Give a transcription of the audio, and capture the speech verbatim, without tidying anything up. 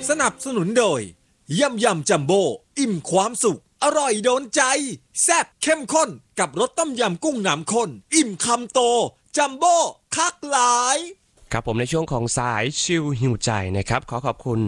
สนับสนุนโดยยำยำจัมโบ้อิ่มความสุขอร่อยโดนใจแซ่บเข้มข้นกับรสต้มยำกุ้งน้ำข้นอิ่มคำโตจัมโบ้คักหลายครับผมในช่วงของสายชิลหิวใจนะครับขอขอบคุณ